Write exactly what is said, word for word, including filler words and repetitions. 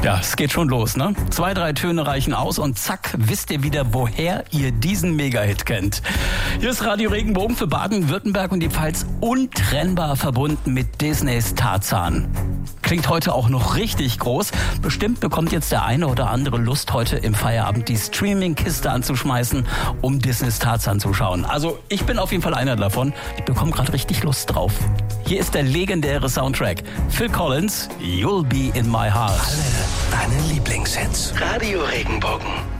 Ja, es geht schon los, ne? Zwei, drei Töne reichen aus und zack, wisst ihr wieder, woher ihr diesen Mega-Hit kennt. Hier ist Radio Regenbogen für Baden-Württemberg und die Pfalz untrennbar verbunden mit Disneys Tarzan. Klingt heute auch noch richtig groß. Bestimmt bekommt jetzt der eine oder andere Lust, heute im Feierabend die Streaming-Kiste anzuschmeißen, um Disneys Tarzan zu schauen. Also ich bin auf jeden Fall einer davon. Ich bekomme gerade richtig Lust drauf. Hier ist der legendäre Soundtrack. Phil Collins, You'll Be in My Heart. Alle deine Lieblingshits. Radio Regenbogen.